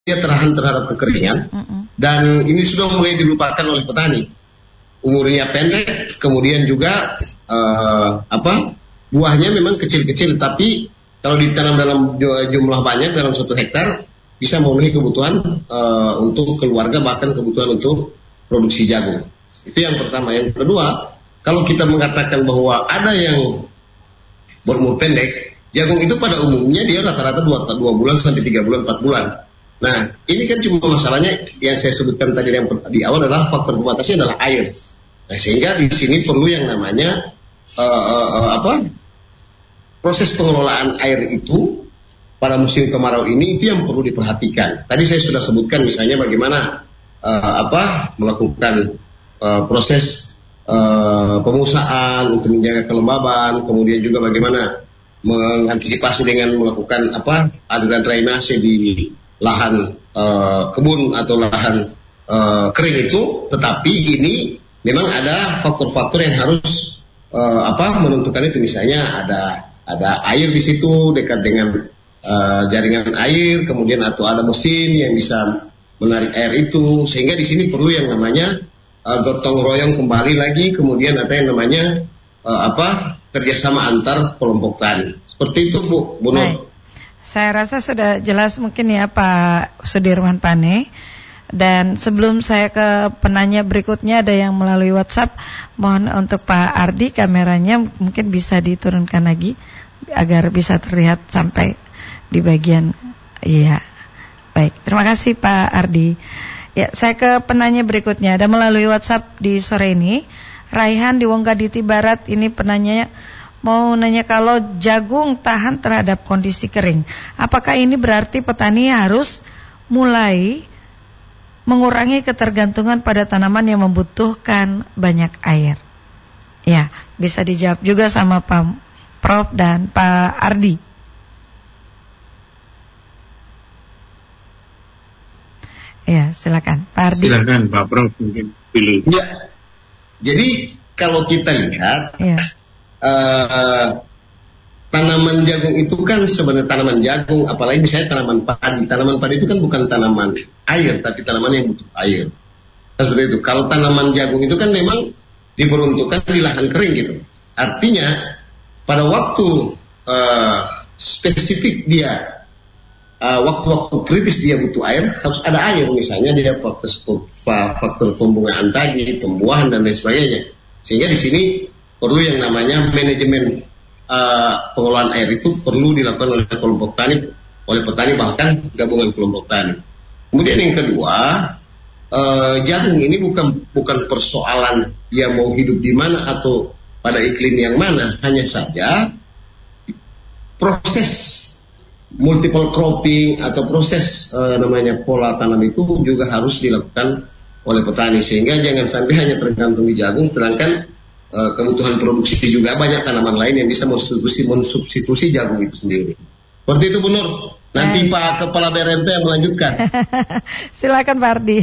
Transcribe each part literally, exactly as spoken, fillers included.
dia tertahan terhadap kekeringan, mm-hmm. dan ini sudah mulai dilupakan oleh petani. Umurnya pendek, kemudian juga uh, apa buahnya memang kecil-kecil, tapi kalau ditanam dalam jumlah banyak dalam satu hektar bisa memenuhi kebutuhan uh, untuk keluarga, bahkan kebutuhan untuk produksi jagung. Itu yang pertama. Yang kedua, kalau kita mengatakan bahwa ada yang berumur pendek, jagung itu pada umumnya dia rata-rata dua, dua bulan sampai tiga bulan, empat bulan. Nah, ini kan cuma masalahnya yang saya sebutkan tadi yang di awal adalah faktor pembatasnya adalah air. Nah, sehingga di sini perlu yang namanya uh, uh, apa? Proses pengelolaan air itu pada musim kemarau ini itu yang perlu diperhatikan. Tadi saya sudah sebutkan misalnya bagaimana uh, apa melakukan uh, proses uh, pemusaan untuk menjaga kelembaban, kemudian juga bagaimana mengantisipasi dengan melakukan apa aliran drainase di lahan uh, kebun atau lahan uh, kering itu, tetapi ini memang ada faktor-faktor yang harus uh, apa menentukan itu. Misalnya ada ada air di situ dekat dengan uh, jaringan air, kemudian atau ada mesin yang bisa menarik air itu, sehingga di sini perlu yang namanya uh, gotong royong kembali lagi, kemudian ada yang namanya uh, apa kerjasama antar kelompok tani. Seperti itu Bu, Bu Nur. Saya rasa sudah jelas mungkin ya Pak Sudirman Pane. Dan sebelum saya ke penanya berikutnya, ada yang melalui WhatsApp. Mohon untuk Pak Ardi kameranya mungkin bisa diturunkan lagi agar bisa terlihat sampai di bagian. Iya. Baik, terima kasih Pak Ardi. Ya, saya ke penanya berikutnya. Ada melalui WhatsApp di sore ini. Raihan di Wonggaditi Barat ini penanya mau nanya, kalau jagung tahan terhadap kondisi kering, apakah ini berarti petani harus mulai mengurangi ketergantungan pada tanaman yang membutuhkan banyak air? Ya, bisa dijawab juga sama Pak Prof dan Pak Ardi. Ya, silakan Pak Ardi. Silakan Pak Prof mungkin pilih. Ya, jadi kalau kita lihat. Ya. Uh, tanaman jagung itu kan sebenarnya tanaman jagung, apalagi misalnya tanaman padi. Tanaman padi itu kan bukan tanaman air, tapi tanaman yang butuh air. Nah, seperti itu. Kalau tanaman jagung itu kan memang diperuntukkan di lahan kering gitu. Artinya pada waktu uh, spesifik dia, uh, waktu-waktu kritis dia butuh air, harus ada air. Misalnya dia faktor, faktor pembungaan tadi, pembuahan dan lain sebagainya. Sehingga di sini perlu yang namanya manajemen uh, pengelolaan air itu perlu dilakukan oleh kelompok tani, oleh petani, bahkan gabungan kelompok tani. Kemudian yang kedua, uh, jagung ini bukan bukan persoalan dia mau hidup di mana atau pada iklim yang mana, hanya saja proses multiple cropping atau proses uh, namanya pola tanam itu juga harus dilakukan oleh petani, sehingga jangan sampai hanya tergantung di jagung, sedangkan Uh, kebutuhan produksi juga banyak tanaman lain yang bisa mensubstitusi, mensubstitusi jagung itu sendiri. Seperti itu Bu Nur. Nanti Hai. Pak Kepala B R M P yang melanjutkan. Silakan Pak Ardi.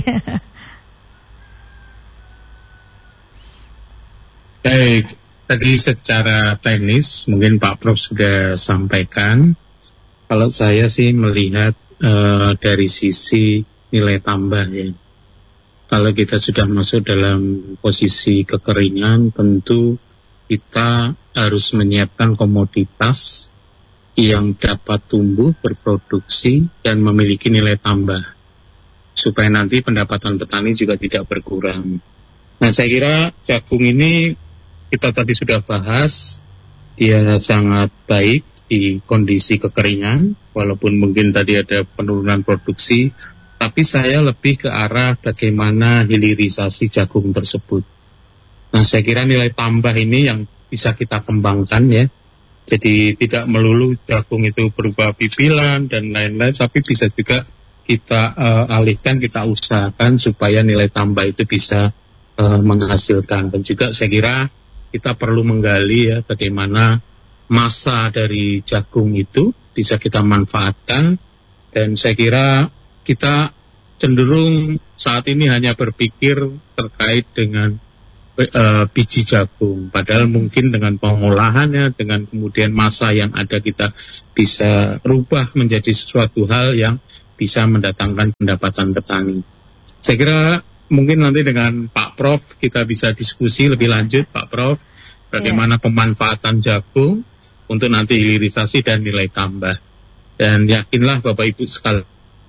Baik, tadi secara teknis mungkin Pak Prof sudah sampaikan. Kalau saya sih melihat uh, dari sisi nilai tambah ya. Kalau kita sudah masuk dalam posisi kekeringan, tentu kita harus menyiapkan komoditas yang dapat tumbuh, berproduksi, dan memiliki nilai tambah, supaya nanti pendapatan petani juga tidak berkurang. Nah, saya kira jagung ini kita tadi sudah bahas, dia sangat baik di kondisi kekeringan, walaupun mungkin tadi ada penurunan produksi. Tapi saya lebih ke arah bagaimana hilirisasi jagung tersebut. Nah, saya kira nilai tambah ini yang bisa kita kembangkan ya. Jadi tidak melulu jagung itu berupa pipilan dan lain-lain, tapi bisa juga kita uh, alihkan, kita usahakan supaya nilai tambah itu bisa uh, menghasilkan. Dan juga saya kira kita perlu menggali ya bagaimana masa dari jagung itu bisa kita manfaatkan. Dan saya kira kita cenderung saat ini hanya berpikir terkait dengan uh, biji jagung. Padahal mungkin dengan pengolahannya, dengan kemudian masa yang ada kita bisa rubah menjadi sesuatu hal yang bisa mendatangkan pendapatan petani. Saya kira mungkin nanti dengan Pak Prof kita bisa diskusi lebih lanjut, Pak Prof, bagaimana yeah. pemanfaatan jagung untuk nanti hilirisasi dan nilai tambah. Dan yakinlah Bapak Ibu sekalian.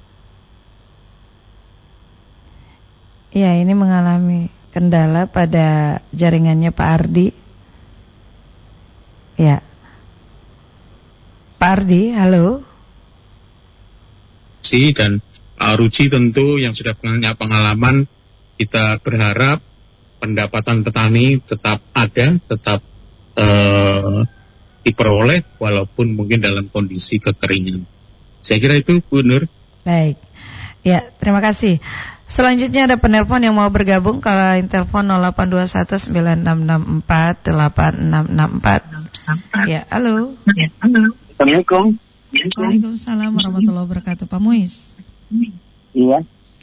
Ya, ini mengalami kendala pada jaringannya Pak Ardi. Ya, Pak Ardi, halo. Si dan Pak Ruji tentu yang sudah punya pengalaman, kita berharap pendapatan petani tetap ada, tetap uh, diperoleh walaupun mungkin dalam kondisi kekeringan. Saya kira itu, Bu Nur. Baik, ya terima kasih. Selanjutnya ada penelpon yang mau bergabung. Kalau telepon nol delapan dua satu sembilan enam enam empat delapan enam enam empat. Ya, halo. Ya, halo. Assalamualaikum. Waalaikumsalam warahmatullahi wabarakatuh. Pak Muiz. Iya.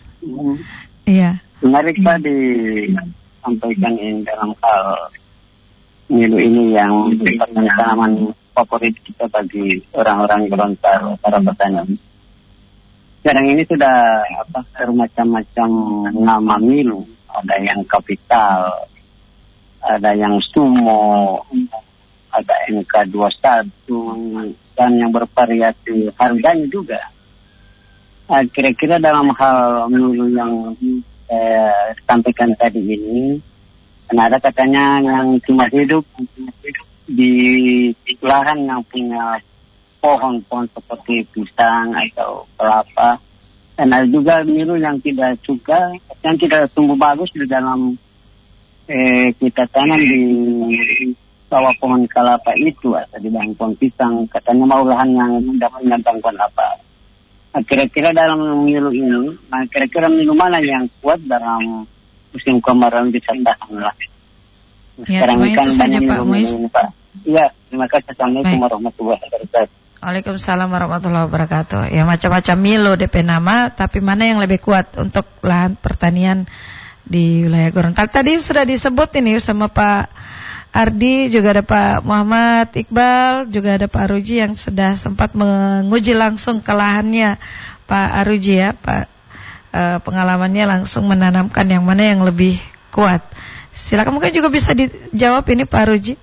Iya. Menarik tadi sampaikan ini dalam hal milu ini yang merupakan tanaman favorit kita bagi orang-orang Gorontalo, para petani. Sekarang ini sudah apa bermacam-macam nama milu, ada yang kapital, ada yang sumo, ada N K dua puluh satu dan yang bervariasi harganya juga. Nah, kira-kira dalam hal milu yang saya sampaikan tadi ini, dan ada katanya yang cuma hidup di lahan yang punya pohon-pohon seperti pisang atau kelapa, dan ada juga milu yang tidak suka, yang tidak tumbuh bagus di dalam eh, kita tanam di bawah pohon kelapa itu atau di bawah pohon pisang, katanya mau lahan yang tidak punya gangguan apa. Nah, kira-kira dalam milu ini, nah kira-kira milu mana yang kuat dalam musim kemarau bisa tahan lah. Ya, cuma itu saja Pak Muiz. Iya, terima kasih. Assalamualaikum warahmatullahi wabarakatuh. Waalaikumsalam warahmatullahi wabarakatuh. Ya, macam-macam milu D P nama, tapi mana yang lebih kuat untuk lahan pertanian di wilayah Gorontalo? Tadi sudah disebut ini sama Pak Ardi, juga ada Pak Muhammad Iqbal, juga ada Pak Aruji yang sudah sempat menguji langsung ke lahannya Pak Aruji ya, Pak e, pengalamannya langsung menanamkan yang mana yang lebih kuat. Silakan, mungkin juga bisa dijawab ini Pak Aruji.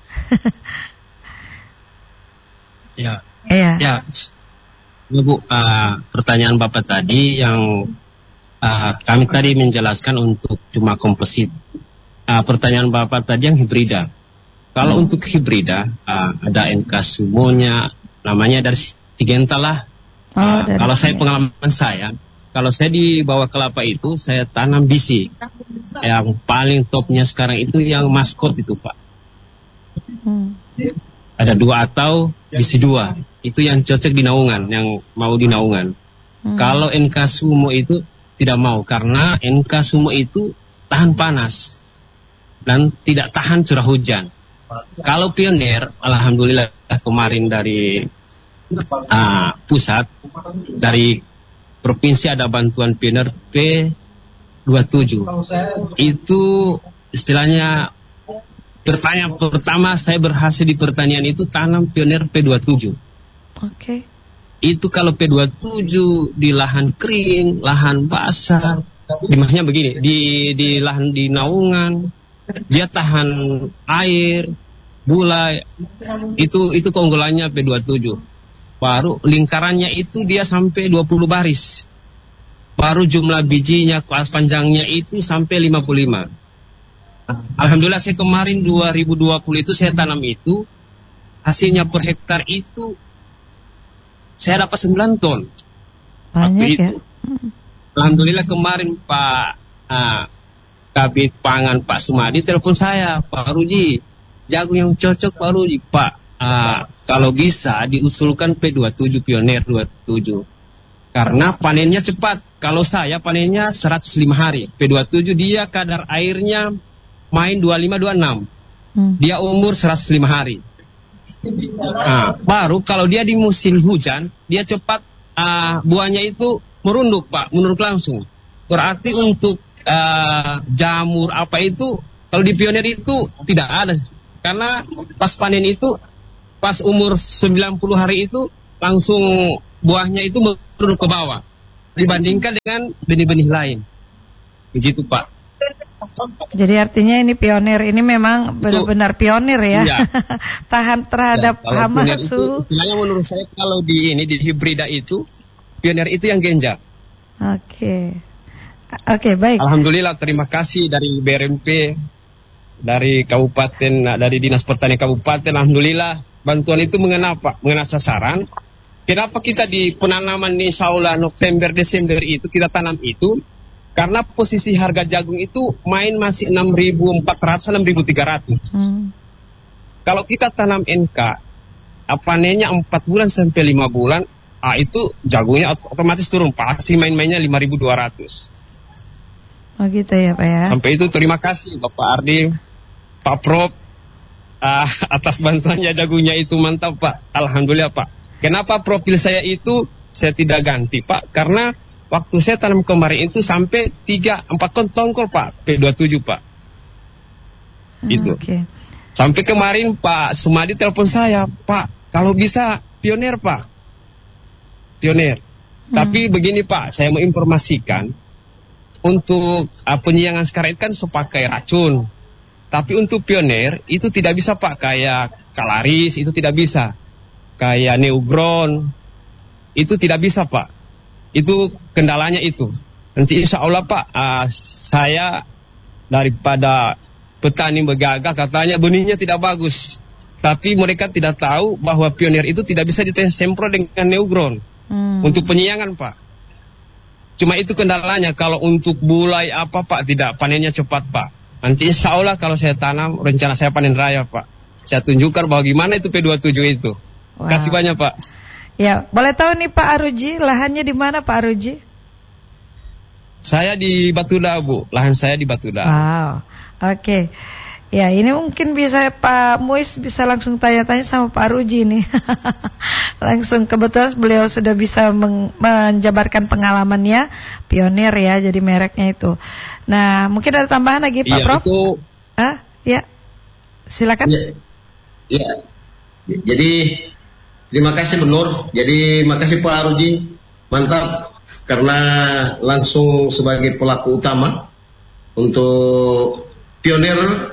Ya, iya. Ya, Bu, uh, pertanyaan Bapak tadi yang uh, kami tadi menjelaskan untuk cuma komposit. Uh, pertanyaan Bapak tadi yang hibrida. Kalau hmm. untuk hibrida, uh, ada N K Sumonya, namanya dari Sigenta lah. Uh, oh, dari kalau saya pengalaman saya, kalau saya di bawah kelapa itu, saya tanam bisi. Yang paling topnya sekarang itu yang maskot itu, Pak. Hmm. Ada dua atau bisi dua. Itu yang cocok di naungan, yang mau di naungan. Hmm. Kalau N K Sumo itu tidak mau, karena N K Sumo itu tahan panas dan tidak tahan curah hujan. Kalau Pioneer, alhamdulillah kemarin dari uh, pusat, dari provinsi ada bantuan Pioneer P dua puluh tujuh. Itu istilahnya pertanyaan pertama saya berhasil di pertanian itu tanam Pioneer P dua puluh tujuh. Oke. Okay. Itu kalau P dua puluh tujuh di lahan kering, lahan basah, dimana begini, di di lahan di naungan, dia tahan air, bulai. Itu itu keunggulannya P dua puluh tujuh. Baru lingkarannya itu dia sampai dua puluh baris. Baru jumlah bijinya, kelas panjangnya itu sampai lima puluh lima. Alhamdulillah saya kemarin dua ribu dua puluh itu saya tanam itu, hasilnya per hektar itu saya dapat sembilan ton. Banyak ya? Alhamdulillah kemarin Pak uh, Kabid Pangan Pak Sumadi telepon saya, Pak Ruji, jagung yang cocok Pak Ruji, Pak uh, kalau bisa diusulkan P dua puluh tujuh Pioneer dua puluh tujuh. Karena panennya cepat. Kalau saya panennya seratus lima hari. P dua puluh tujuh dia kadar airnya main dua puluh lima dua puluh enam. Hmm. Dia umur seratus lima hari. Nah, baru kalau dia di musim hujan, dia cepat uh, buahnya itu merunduk, Pak, merunduk langsung. Berarti untuk uh, jamur apa itu, kalau di Pioneer itu tidak ada. Karena pas panen itu, pas umur sembilan puluh hari itu, langsung buahnya itu merunduk ke bawah. dibandingkan dengan benih-benih lain. Begitu Pak. Jadi artinya ini pionir, ini memang benar-benar pionir ya. Iya. Tahan terhadap ya, hama itu, su. istilahnya menurut saya kalau di ini di hibrida itu pionir itu yang genjak. Oke. Okay. Oke, okay, baik. Alhamdulillah, terima kasih dari B R M P, dari kabupaten, dari Dinas Pertanian Kabupaten. Alhamdulillah, bantuan itu mengena Pak, mengena sasaran. Kenapa kita di penanaman insya Allah November Desember itu kita tanam itu? Karena posisi harga jagung itu main masih enam ribu empat ratus, enam ribu tiga ratus. Hmm. Kalau kita tanam N K, panennya empat bulan sampai lima bulan, ah itu jagungnya otomatis turun. Pasti main-mainnya lima ribu dua ratus. Oh gitu ya Pak ya. Sampai itu terima kasih Bapak Ardi, Pak Prof, uh, atas bantuannya jagungnya itu mantap Pak. Alhamdulillah Pak. Kenapa profil saya itu saya tidak ganti Pak? Karena waktu saya tanam kemarin itu sampai tiga empat tongkol Pak, P dua puluh tujuh Pak. Itu. Okay. Sampai kemarin Pak Sumadi telepon saya, Pak, kalau bisa pionir Pak. Pionir. Hmm. Tapi begini Pak, saya mau informasikan untuk uh, penyiangan sekarang itu kan sepakai racun. Tapi untuk pionir itu tidak bisa Pak, kayak Kalaris itu tidak bisa. Kayak Neugron itu tidak bisa Pak. Itu kendalanya itu. Nanti insya Allah Pak, uh, saya daripada petani begagal katanya benihnya tidak bagus. Tapi mereka tidak tahu bahwa pionir itu tidak bisa disemprot dengan Neugron. Hmm. Untuk penyiangan Pak. Cuma itu kendalanya. Kalau untuk bulai apa Pak, tidak panennya cepat Pak. Nanti insya Allah kalau saya tanam, rencana saya panen raya Pak. Saya tunjukkan bahwa gimana itu P dua puluh tujuh itu. Wow. Kasih banyak Pak. Ya, boleh tahu nih Pak Aruji, lahannya di mana Pak Aruji? Saya di Batuda Bu, lahan saya di Batuda. Wow, oke. Okay. Ya, ini mungkin bisa Pak Muiz bisa langsung tanya-tanya sama Pak Aruji nih. Langsung, kebetulan beliau sudah bisa men- menjabarkan pengalamannya, pionir ya, jadi mereknya itu. Nah, mungkin ada tambahan lagi Pak iya, Prof? Itu... Ah, ya, silakan. Iya. Ya. Jadi terima kasih Bu Nur. Jadi makasih Pak Aruji, mantap karena langsung sebagai pelaku utama untuk pionir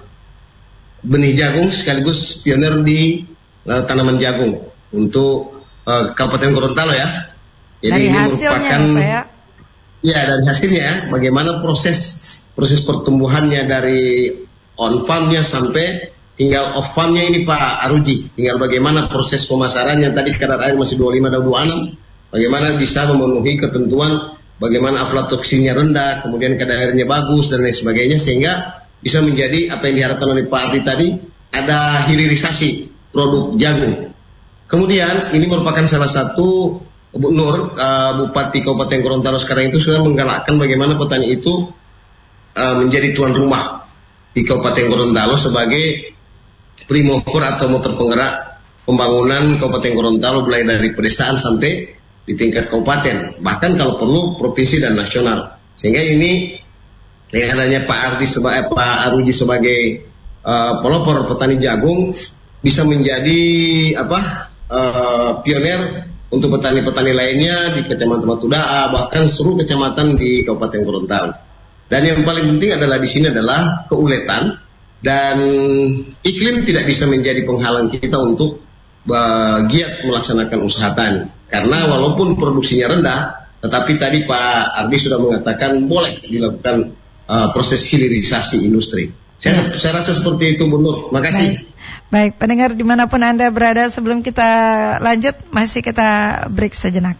benih jagung sekaligus pionir di uh, tanaman jagung untuk uh, Kabupaten Gorontalo ya. Jadi dari ini hasilnya merupakan ya, ya dari hasilnya ya, bagaimana proses proses pertumbuhannya dari on farmnya sampai tinggal off farmnya ini Pak Aruji. Tinggal bagaimana proses pemasarannya, tadi kadar air masih dua puluh lima dan dua puluh enam. Bagaimana bisa memenuhi ketentuan, bagaimana aflatoksinnya rendah, kemudian kadar airnya bagus dan lain sebagainya, sehingga bisa menjadi apa yang diharapkan oleh Pak Ardi tadi, ada hilirisasi produk jagung. Kemudian ini merupakan salah satu Bu Nur, uh, Bupati Kabupaten Gorontalo sekarang itu sudah menggalakkan bagaimana petani itu uh, menjadi tuan rumah di Kabupaten Gorontalo sebagai primover atau motor penggerak pembangunan Kabupaten Gorontalo, mulai dari pedesaan sampai di tingkat kabupaten, bahkan kalau perlu provinsi dan nasional. Sehingga ini dengan adanya Pak Ardi sebagai Pak Aruji sebagai uh, pelopor petani jagung bisa menjadi apa uh, pionir untuk petani-petani lainnya di Kecamatan Batuda, bahkan seluruh kecamatan di Kabupaten Gorontalo. Dan yang paling penting adalah di sini adalah keuletan. Dan iklim tidak bisa menjadi penghalang kita untuk uh, giat melaksanakan usaha tani. Karena walaupun produksinya rendah, tetapi tadi Pak Ardi sudah mengatakan boleh dilakukan uh, proses hilirisasi industri. Saya, saya rasa seperti itu Bu Nur. Makasih. Baik. Baik, pendengar dimanapun Anda berada, sebelum kita lanjut, masih kita break sejenak.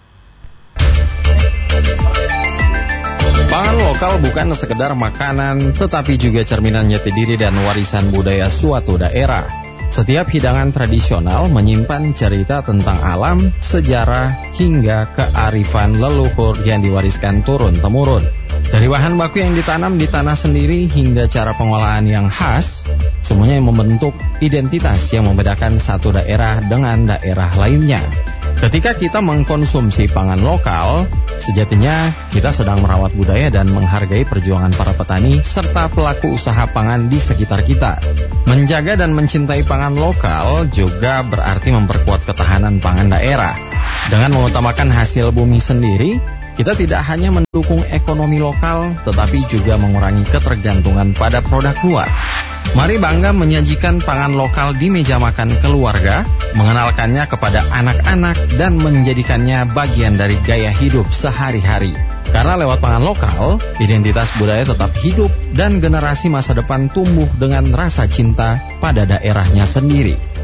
Pangan lokal bukan sekedar makanan, tetapi juga cerminan jati diri dan warisan budaya suatu daerah. Setiap hidangan tradisional menyimpan cerita tentang alam, sejarah, hingga kearifan leluhur yang diwariskan turun-temurun. Dari bahan baku yang ditanam di tanah sendiri hingga cara pengolahan yang khas, semuanya yang membentuk identitas yang membedakan satu daerah dengan daerah lainnya. Ketika kita mengkonsumsi pangan lokal, sejatinya kita sedang merawat budaya dan menghargai perjuangan para petani serta pelaku usaha pangan di sekitar kita. Menjaga dan mencintai pangan lokal juga berarti memperkuat ketahanan pangan daerah. Dengan mengutamakan hasil bumi sendiri, kita tidak hanya mendukung ekonomi lokal, tetapi juga mengurangi ketergantungan pada produk luar. Mari bangga menyajikan pangan lokal di meja makan keluarga, mengenalkannya kepada anak-anak, dan menjadikannya bagian dari gaya hidup sehari-hari. Karena lewat pangan lokal, identitas budaya tetap hidup dan generasi masa depan tumbuh dengan rasa cinta pada daerahnya sendiri.